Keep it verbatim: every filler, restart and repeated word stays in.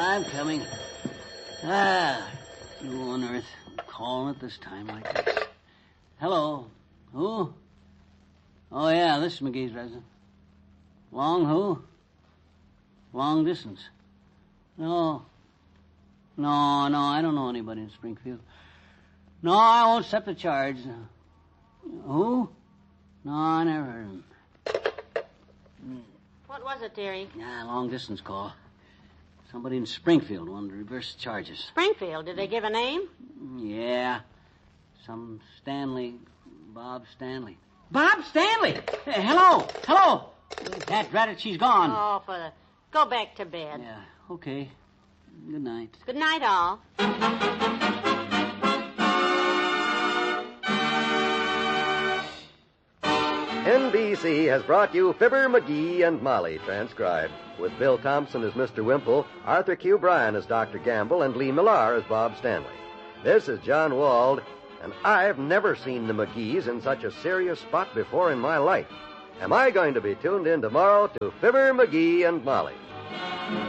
I'm coming. Ah, you on earth calling at this time like this. Hello. Who? Oh, yeah, this is McGee's resident. Long who? Long distance. No. No, no, I don't know anybody in Springfield. No, I won't accept the charge. Who? No, I never heard of him. What was it, dearie? Yeah, long distance call. Somebody in Springfield wanted to reverse the charges. Springfield? Did they give a name? Yeah. Some Stanley. Bob Stanley. Bob Stanley! Hey, hello! Hello! That rat it, she's gone. Oh, for the... Go back to bed. Yeah, okay. Good night. Good night, all. N B C has brought you Fibber, McGee, and Molly, transcribed, with Bill Thompson as Mister Wimple, Arthur Q. Bryan as Doctor Gamble, and Lee Millar as Bob Stanley. This is John Wald, and I've never seen the McGees in such a serious spot before in my life. Am I going to be tuned in tomorrow to Fibber, McGee, and Molly?